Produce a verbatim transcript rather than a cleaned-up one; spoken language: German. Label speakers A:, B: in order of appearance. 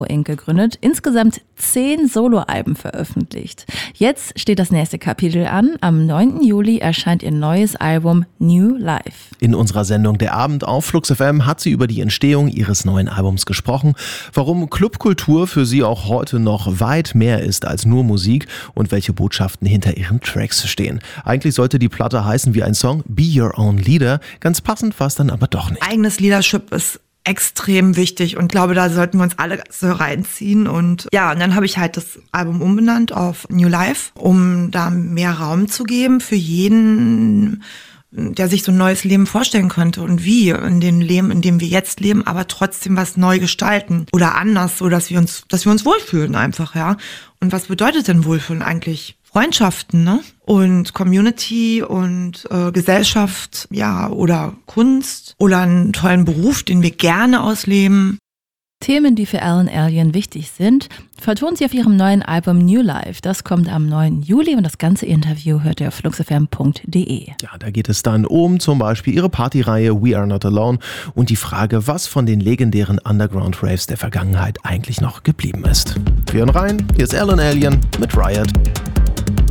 A: Incorporated gegründet, insgesamt zehn Soloalben veröffentlicht. Jetzt steht das nächste Kapitel an. Am neunten Juli erscheint ihr neues Album New Life.
B: In unserer Sendung Der Abend auf Flux F M hat sie über die Entstehung ihres neuen Albums gesprochen, warum Clubkultur für sie auch heute noch weit mehr ist als nur Musik und welche Botschaften hinter ihren Tracks stehen. Eigentlich sollte die Platte heißen wie ein Song, Be Your Own Leader. Ganz passend war es dann aber doch nicht.
C: Eigenes Leadership ist extrem wichtig und glaube, da sollten wir uns alle so reinziehen. Und ja, und dann habe ich halt das Album umbenannt auf New Life, um da mehr Raum zu geben für jeden, der sich so ein neues Leben vorstellen könnte und wie in dem Leben, in dem wir jetzt leben, aber trotzdem was neu gestalten oder anders, so dass wir uns, dass wir uns wohlfühlen einfach, ja. Und was bedeutet denn Wohlfühlen eigentlich? Freundschaften, ne? Und Community und äh, Gesellschaft, ja, oder Kunst oder einen tollen Beruf, den wir gerne ausleben.
A: Themen, die für Alan Alien wichtig sind, vertont sie auf ihrem neuen Album New Life. Das kommt am neunten Juli und das ganze Interview hört ihr auf flux f m punkt d e.
B: Ja, da geht es dann um zum Beispiel ihre Partyreihe We Are Not Alone und die Frage, was von den legendären Underground-Raves der Vergangenheit eigentlich noch geblieben ist. Wir hören rein, hier ist Alan Alien mit Riot.